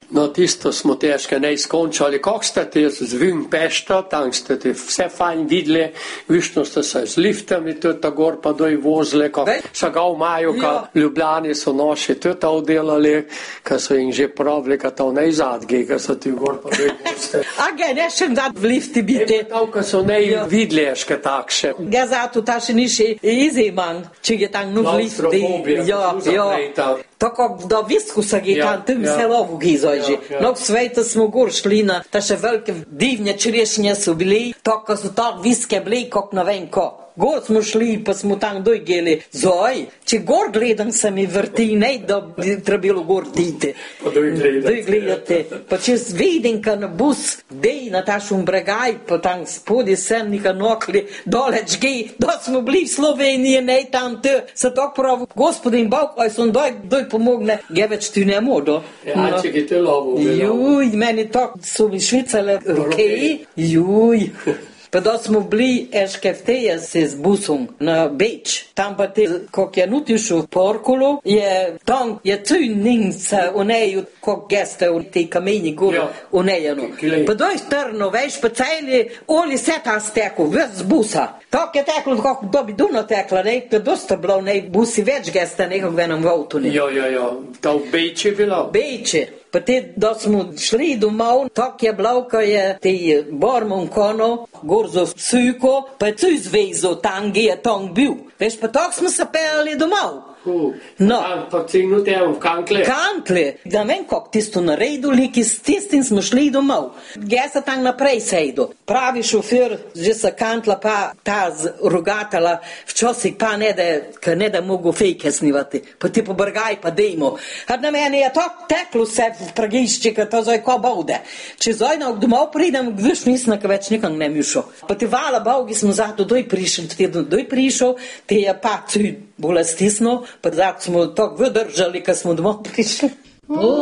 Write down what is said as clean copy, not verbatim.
No, tisto smo težko ne izkončali. Kako ste te zvin Pešta, tam ste te vse fajn videli, višno ste se z liftami tudi gor pa doj vozili, kako so ga v maju, ka Ljubljani so noši tudi oddelali, ka so jim že pravili, ka to ne zadgi, ka so ti gor pa doj vozili. A ga ne še da v lifti biti? Ka so ne videli eške takše. Ga zato ta še niši iziman, če je tam v lifti. Tako da viskusa je tam tim selovu gizođi. No sveta smo gor šli na ta še velike divne čerešnje su bili, tako su tak viske bili, kak na venko. Gor smo šli, pa smo tam dojgeli. Zoj, če gor gledam se mi vrti, ne da bi trebalo gor tite. Pa doj gledate. Pa če vidim, ka na bus dej na tašum bregaj, pa tam spodi sem nika nokli, doleč gej, da smo bili v Sloveniji, ne tam te. Se tako pravi, gospodin Bog, aj som doj pomogne, ge več ti ne modo. Ja, če gi te lovo. Juj, meni tako su mi švicale rukeji. Juj. Pa da smo bili eškefteje se z busom na Beč. Tam pa te, kak je nutišu v Porkulu, tam je cujninca u neju, kak geste u te kameni gore u nejanu. Pa doj strno, veš, pa celi oli se ta steku, vez z busa. Tak je teklo, kako da bi duno tekla, ne, da dosta bilo, ne, busi več geste nekog v enom avtu. Jo, ta v Beče bilo? Beče. Pa te, da smo šli domov, tak je bilo, ko je te Bormon kono, gorzo Suko, pa je cuj zvezo, tam je tam bil. Veš, pa tak smo se pelali domov. No. Pa cignu te v Kankle? Kankle. Da vem, kak tisto naredili, ki s tistim smo šli domov. Gje se tam naprej sejdo. Pravi šofer, že se Kantla pa ta rogatala, včasih pa ne da mogu fejke snivati. Pa ti pobrgaj pa dejmo. A na meni je tak teklo se v pragišči, ka to zoj ko bode. Če zoj na domov pridem, viš mislim, ka več nikam ne mišo. Pa ti vala bogi smo zato doj prišel, te je pa cuj bole stisno, pa zato smo tako vydržali, kad smo domov prišli.